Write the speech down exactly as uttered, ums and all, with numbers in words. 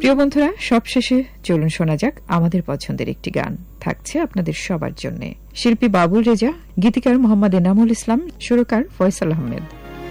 প্রিয় বন্ধুরা, সবশেষে চলুন শোনা যাক আমাদের পছন্দের একটি গান, থাকছে আপনাদের সবার জন্য। শিল্পী বাবুল রেজা, গীতিকার মোহাম্মদ এনামুল ইসলাম, সুরকার ফয়সাল আহমেদ।